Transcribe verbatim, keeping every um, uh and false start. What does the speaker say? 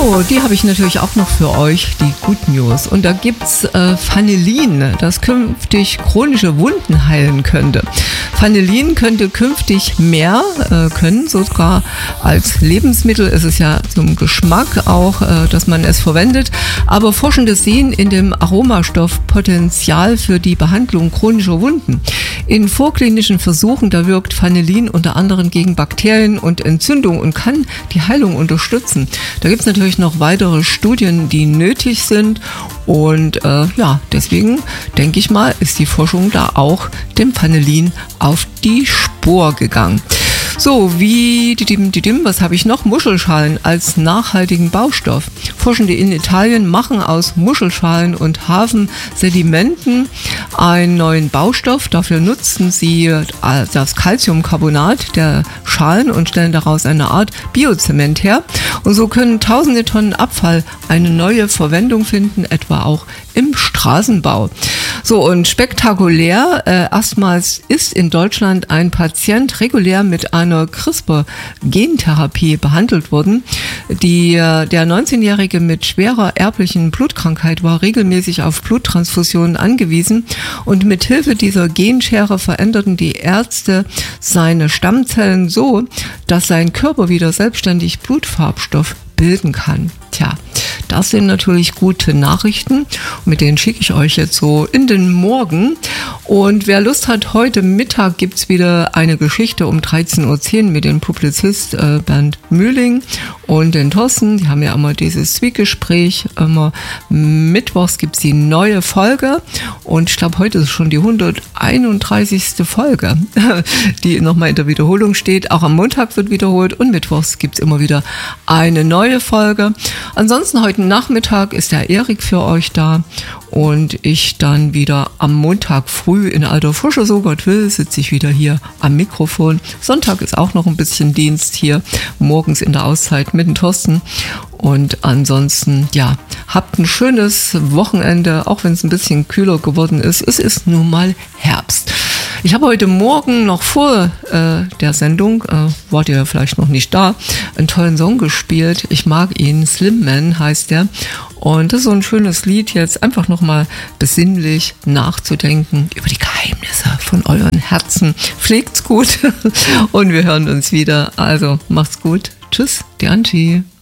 So, die habe ich natürlich auch noch für euch, die Good News. Und da gibt's äh, Vanillin, das künftig chronische Wunden heilen könnte. Vanillin könnte künftig mehr äh, können, sogar als Lebensmittel. Es ist ja zum Geschmack auch, äh, dass man es verwendet. Aber Forschende sehen in dem Aromastoff Potenzial für die Behandlung chronischer Wunden. In vorklinischen Versuchen, da wirkt Vanillin unter anderem gegen Bakterien und Entzündung und kann die Heilung unterstützen. Da gibt es natürlich noch weitere Studien, die nötig sind. Und äh, ja, deswegen denke ich mal, ist die Forschung da auch dem Vanillin auf die Spur gegangen. So, wie, didim, didim, was habe ich noch? Muschelschalen als nachhaltigen Baustoff. Forschende in Italien machen aus Muschelschalen und Hafensedimenten einen neuen Baustoff. Dafür nutzen sie das Calciumcarbonat der Schalen und stellen daraus eine Art Biozement her. Und so können tausende Tonnen Abfall eine neue Verwendung finden, etwa auch im Straßenbau. So, und spektakulär, äh, erstmals ist in Deutschland ein Patient regulär mit einer CRISPR-Gentherapie behandelt worden. Die, äh, der neunzehnjährige mit schwerer erblichen Blutkrankheit war regelmäßig auf Bluttransfusionen angewiesen und mit Hilfe dieser Genschere veränderten die Ärzte seine Stammzellen so, dass sein Körper wieder selbstständig Blutfarbstoff bilden kann. Tja, das sind natürlich gute Nachrichten. Mit denen schicke ich euch jetzt so in den Morgen. Und wer Lust hat, heute Mittag gibt es wieder eine Geschichte um dreizehn Uhr zehn mit dem Publizist äh, Bernd Mühling und den Thorsten. Die haben ja immer dieses Zwiegespräch. Immer mittwochs gibt es die neue Folge. Und ich glaube, heute ist schon die hunderteinunddreißigste Folge, die nochmal in der Wiederholung steht. Auch am Montag wird wiederholt und mittwochs gibt es immer wieder eine neue Folge. Ansonsten heute Nachmittag ist der Erik für euch da und ich dann wieder am Montag früh in alter Frische, so Gott will, sitze ich wieder hier am Mikrofon. Sonntag ist auch noch ein bisschen Dienst hier, morgens in der Auszeit mit dem Thorsten. Und ansonsten, ja, habt ein schönes Wochenende, auch wenn es ein bisschen kühler geworden ist. Es ist nun mal Herbst. Ich habe heute Morgen noch vor äh, der Sendung, äh, wart ihr vielleicht noch nicht da, einen tollen Song gespielt. Ich mag ihn, Slim Man heißt der. Und das ist so ein schönes Lied, jetzt einfach nochmal besinnlich nachzudenken über die Geheimnisse von euren Herzen. Pflegt's gut und wir hören uns wieder. Also macht's gut. Tschüss, die Angie.